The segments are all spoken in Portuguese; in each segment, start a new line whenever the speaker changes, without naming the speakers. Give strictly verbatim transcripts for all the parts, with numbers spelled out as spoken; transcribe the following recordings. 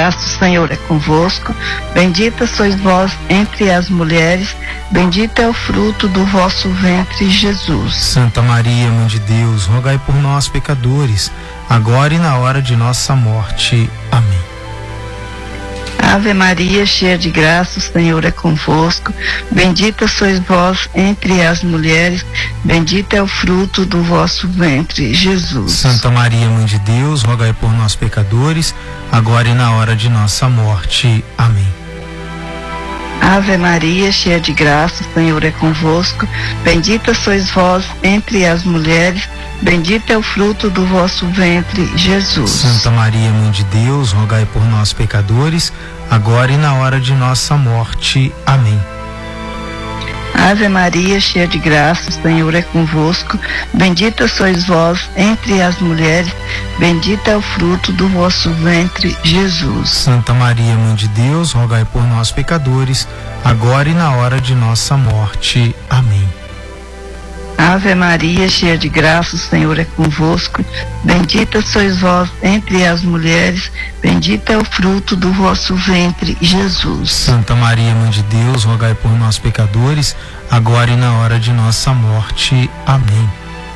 graças, o Senhor é convosco. Bendita sois vós entre as mulheres, bendito é o fruto do vosso ventre, Jesus.
Santa Maria, Mãe de Deus, rogai por nós, pecadores, agora e na hora de nossa morte. Amém.
Ave Maria, cheia de graça, o Senhor é convosco. Bendita sois vós entre as mulheres, bendito é o fruto do vosso ventre, Jesus.
Santa Maria, Mãe de Deus, rogai por nós, pecadores, agora e na hora de nossa morte. Amém.
Ave Maria, cheia de graça, o Senhor é convosco. Bendita sois vós entre as mulheres, bendito é o fruto do vosso ventre, Jesus.
Santa Maria, Mãe de Deus, rogai por nós, pecadores, agora e na hora de nossa morte. Amém.
Ave Maria, cheia de graça, o Senhor é convosco. Bendita sois vós entre as mulheres, bendito é o fruto do vosso ventre, Jesus.
Santa Maria, Mãe de Deus, rogai por nós, pecadores, agora e na hora de nossa morte. Amém.
Ave Maria, cheia de graça, o Senhor é convosco. Bendita sois vós entre as mulheres, bendito é o fruto do vosso ventre, Jesus.
Santa Maria, Mãe de Deus, rogai por nós, pecadores, agora e na hora de nossa morte. Amém.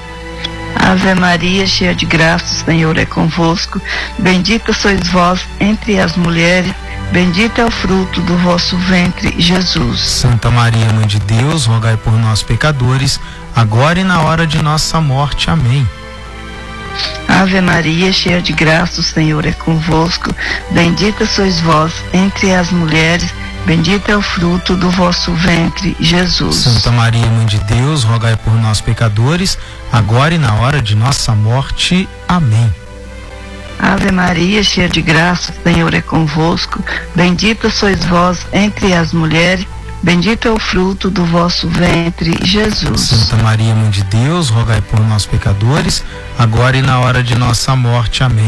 Ave Maria, cheia de graça, o Senhor é convosco. Bendita sois vós entre as mulheres, bendito é o fruto do vosso ventre, Jesus.
Santa Maria, Mãe de Deus, rogai por nós, pecadores, agora e na hora de nossa morte. Amém.
Ave Maria, cheia de graça, o Senhor é convosco. Bendita sois vós entre as mulheres, bendito é o fruto do vosso ventre, Jesus.
Santa Maria, Mãe de Deus, rogai por nós, pecadores, agora e na hora de nossa morte. Amém.
Ave Maria, cheia de graça, o Senhor é convosco. Bendita sois vós entre as mulheres, bendito é o fruto do vosso ventre, Jesus.
Santa Maria, Mãe de Deus, rogai por nós, pecadores, agora e na hora de nossa morte. Amém.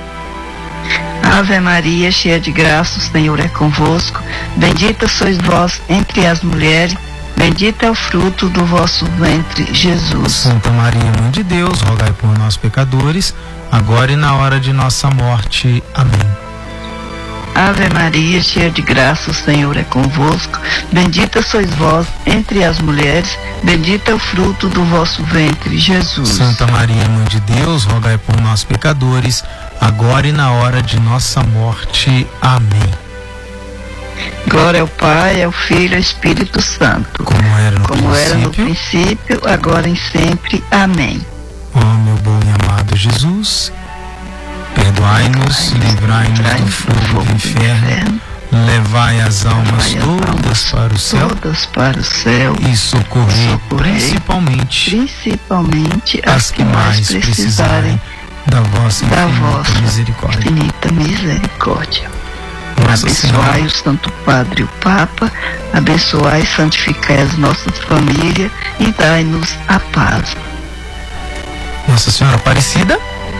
Ave Maria, cheia de graça, o Senhor é convosco. Bendita sois vós entre as mulheres, bendito é o fruto do vosso ventre, Jesus.
Santa Maria, Mãe de Deus, rogai por nós, pecadores, agora e na hora de nossa morte. Amém.
Ave Maria, cheia de graça, o Senhor é convosco. Bendita sois vós entre as mulheres, bendito é o fruto do vosso ventre, Jesus.
Santa Maria, Mãe de Deus, rogai por nós, pecadores, agora e na hora de nossa morte. Amém.
Glória ao Pai, ao Filho e ao Espírito Santo,
como era no,
como
princípio,
era no princípio, agora e sempre. Amém.
Ó meu bom e amado Jesus, perdoai-nos, livrai-nos do fogo do inferno, levai as almas todas para o céu,
todas para o céu
e socorrei principalmente,
principalmente
as que mais precisarem da vossa
da
infinita
vossa
misericórdia.
Infinita misericórdia.
Nossa
Abençoai
Senhora,
o Santo Padre e o Papa, abençoai e santificai as nossas famílias e dai-nos a paz.
Nossa Senhora Aparecida,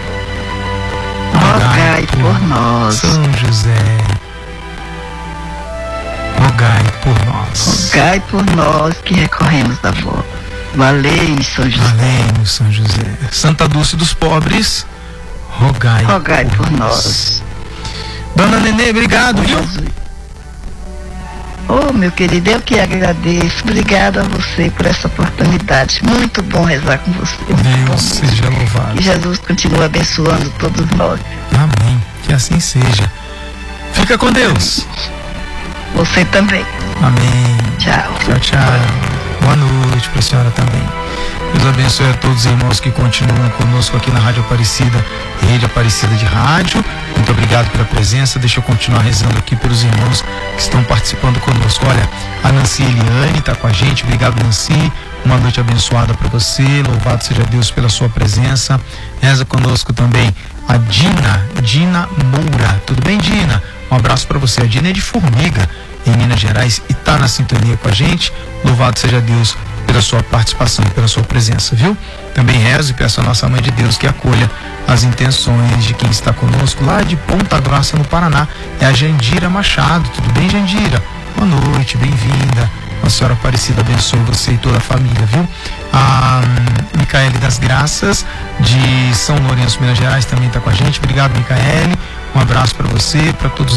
rogai por nós.
São José, rogai por nós.
Rogai por nós que recorremos a vós. Valei, São José.
Valei, São José. Santa Dulce dos Pobres, rogai,
rogai por,
por
nós.
nós. Dona Nenê, obrigado, viu?
Oh, meu querido, eu que agradeço. Obrigado a você por essa oportunidade. Muito bom rezar com você.
Deus seja louvado.
Que Jesus continue abençoando todos nós.
Amém. Que assim seja. Fica com Deus.
Você também.
Amém.
Tchau.
Tchau, tchau. Boa noite para a senhora também. Deus abençoe a todos os irmãos que continuam conosco aqui na Rádio Aparecida, Rede Aparecida de Rádio. Muito obrigado pela presença. Deixa eu continuar rezando aqui pelos irmãos que estão participando conosco. Olha, a Nancy Eliane está com a gente. Obrigado, Nancy. Uma noite abençoada para você. Louvado seja Deus pela sua presença. Reza conosco também a Dina, Dina Moura. Tudo bem, Dina? Um abraço para você. A Dina é de Formiga, em Minas Gerais, e está na sintonia com a gente. Louvado seja Deus pela sua participação e pela sua presença, viu? Também rezo e peço a nossa Mãe de Deus que acolha as intenções de quem está conosco lá de Ponta Grossa, no Paraná. É a Jandira Machado. Tudo bem, Jandira? Boa noite, bem-vinda. Nossa Senhora Aparecida abençoe você e toda a família, viu? A um, Micaele das Graças, de São Lourenço, Minas Gerais, também está com a gente. Obrigado, Micaele. Um abraço para você, para todos